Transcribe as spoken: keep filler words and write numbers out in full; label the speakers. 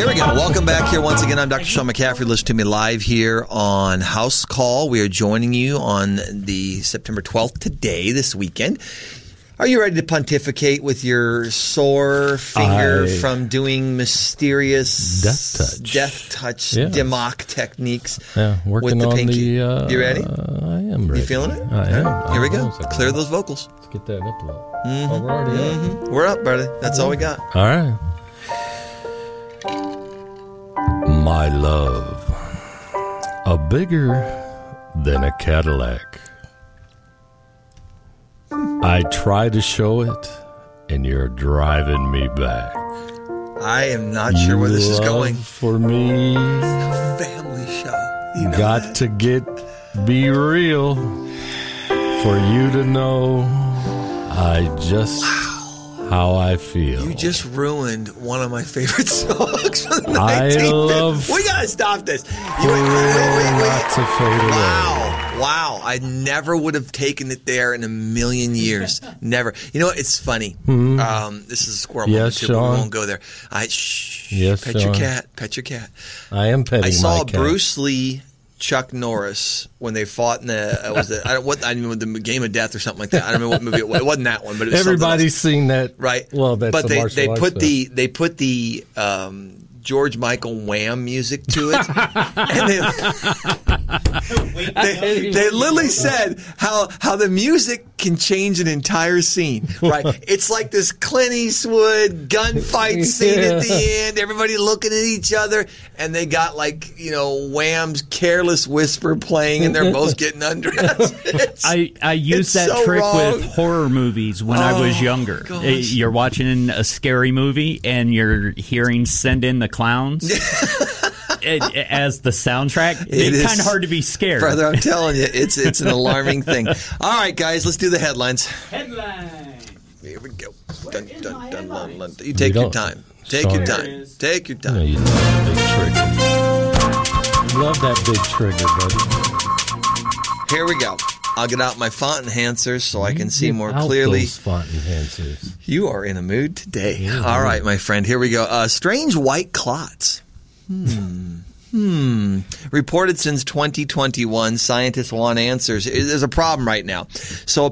Speaker 1: Here we go. Welcome back here once again. I'm Doctor Sean McCaffrey. Listen to me live here on House Call. We are joining you on the September twelfth today, this weekend. Are you ready to pontificate with your sore finger
Speaker 2: I,
Speaker 1: from doing mysterious
Speaker 2: death touch,
Speaker 1: death touch,
Speaker 2: yes.
Speaker 1: Dimmock techniques
Speaker 2: yeah, working
Speaker 1: with the
Speaker 2: on
Speaker 1: pinky?
Speaker 2: The, uh,
Speaker 1: you ready?
Speaker 2: I am ready.
Speaker 1: You feeling it?
Speaker 2: I am.
Speaker 1: Right. Here we go.
Speaker 2: Like
Speaker 1: Clear those vocals.
Speaker 2: Let's get that up a little.
Speaker 1: Mm-hmm.
Speaker 2: Oh, we're already
Speaker 1: mm-hmm.
Speaker 2: up.
Speaker 1: We're up, brother. That's all we got.
Speaker 2: All right. My love, a bigger than a Cadillac. I try to show it, and you're driving me back.
Speaker 1: I am not sure where this is going.
Speaker 2: For me,
Speaker 1: family show. You know
Speaker 2: got
Speaker 1: that?
Speaker 2: to get be real for you to know I just wow. how I feel.
Speaker 1: You just ruined one of my favorite songs from the
Speaker 2: I
Speaker 1: nineteen fifties.
Speaker 2: love.
Speaker 1: We gotta stop this. You
Speaker 2: For
Speaker 1: wait, wait, wait, wait, wait.
Speaker 2: not to fade away.
Speaker 1: Wow, wow! I never would have taken it there in a million years. Never. You know what? It's funny.
Speaker 2: Hmm.
Speaker 1: Um, this is a squirrel
Speaker 2: Yes,
Speaker 1: moment too, but we
Speaker 2: Sean.
Speaker 1: won't go there. I shh.
Speaker 2: Yes,
Speaker 1: pet your
Speaker 2: Sean.
Speaker 1: cat. Pet your cat.
Speaker 2: I am petting
Speaker 1: I saw
Speaker 2: my cat.
Speaker 1: Bruce Lee, Chuck Norris when they fought in the uh, was it I don't what I mean the Game of Death or something like that. I don't remember what movie it was. It wasn't that one, but it was
Speaker 2: Everybody's seen that,
Speaker 1: right?
Speaker 2: Well, that's
Speaker 1: but
Speaker 2: a
Speaker 1: they
Speaker 2: martial
Speaker 1: they
Speaker 2: arts
Speaker 1: put
Speaker 2: film.
Speaker 1: the they put the um, George Michael Wham music to it, and they, they they literally said how how the music can change an entire scene. Right? It's like this Clint Eastwood gunfight scene
Speaker 2: Yeah.
Speaker 1: at the end. Everybody looking at each other, and they got like you know Wham's "Careless Whisper" playing, and they're both getting undressed. It's-
Speaker 3: I, I
Speaker 1: it's
Speaker 3: used that
Speaker 1: so
Speaker 3: trick
Speaker 1: wrong.
Speaker 3: with horror movies when I was
Speaker 1: Oh,
Speaker 3: younger.
Speaker 1: gosh.
Speaker 3: Uh, You're watching a scary movie and you're hearing "Send in the Clowns" it- as the soundtrack.
Speaker 1: It
Speaker 3: It's
Speaker 1: is-
Speaker 3: kind of hard to be scared.
Speaker 1: Brother, I'm telling you, it's it's an alarming thing. All right, guys, let's do the headlines.
Speaker 4: Headline.
Speaker 1: Here we go. Dun, dun, dun, dun, dun. You take
Speaker 2: You
Speaker 1: your
Speaker 2: don't-
Speaker 1: time. Take
Speaker 2: Sean.
Speaker 1: your time. Take your
Speaker 2: You know,
Speaker 1: time.
Speaker 2: you love that big trigger. You love that big trigger, buddy.
Speaker 1: Here we go. I'll get out my font enhancers so I can see
Speaker 2: Get
Speaker 1: more
Speaker 2: out
Speaker 1: clearly.
Speaker 2: those font enhancers.
Speaker 1: You are in a mood today.
Speaker 2: Yeah.
Speaker 1: All right, my friend. Here we go. Uh, strange white clots. Hmm. Hmm. Reported since twenty twenty-one. Scientists want answers. There's a problem right now. So